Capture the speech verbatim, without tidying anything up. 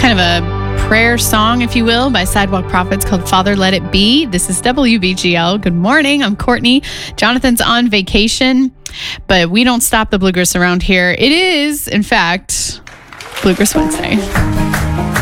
kind of a prayer song, if you will, by Sidewalk Prophets called Father Let It Be. This is W B G L. Good morning. I'm Courtney. Jonathan's on vacation, but we don't stop the bluegrass around here. It is, in fact, Bluegrass Wednesday.